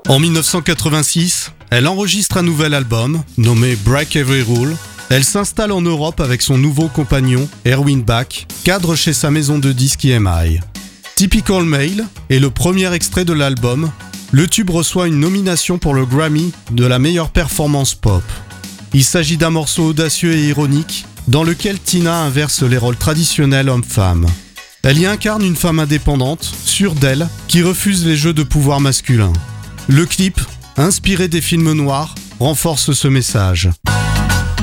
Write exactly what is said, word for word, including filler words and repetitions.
En dix-neuf cent quatre-vingt-six, elle enregistre un nouvel album, nommé Break Every Rule. Elle s'installe en Europe avec son nouveau compagnon, Erwin Bach, cadre chez sa maison de disques E M I. Typical Male est le premier extrait de l'album. Le tube reçoit une nomination pour le Grammy de la meilleure performance pop. Il s'agit d'un morceau audacieux et ironique, dans lequel Tina inverse les rôles traditionnels homme-femme. Elle y incarne une femme indépendante, sûre d'elle, qui refuse les jeux de pouvoir masculin. Le clip, inspiré des films noirs, renforce ce message.